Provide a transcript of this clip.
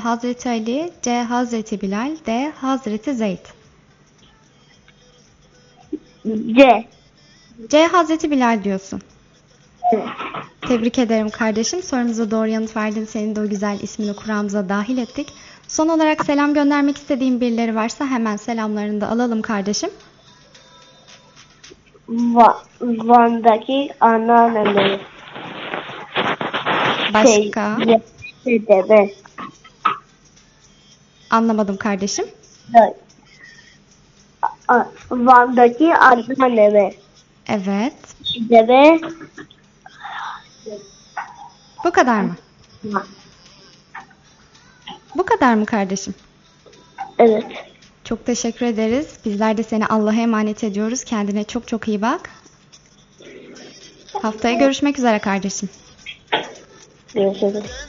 Hazreti Ali, C. Hazreti Bilal, D. Hazreti Zeyd. C. C. Hazreti Bilal diyorsun. Evet. Tebrik ederim kardeşim. Sorumuza doğru yanıt verdin. Senin de o güzel ismini Kur'an'ımıza dahil ettik. Son olarak selam göndermek istediğin birileri varsa hemen selamlarını da alalım kardeşim. Van'daki anneannemi. Başka? Dede. Anlamadım kardeşim. Van'daki anneannemi. Evet. Dede. Bu kadar mı? Bu kadar mı kardeşim? Evet. Çok teşekkür ederiz. Bizler de seni Allah'a emanet ediyoruz. Kendine çok çok iyi bak. Haftaya görüşmek üzere kardeşim. Görüşürüz.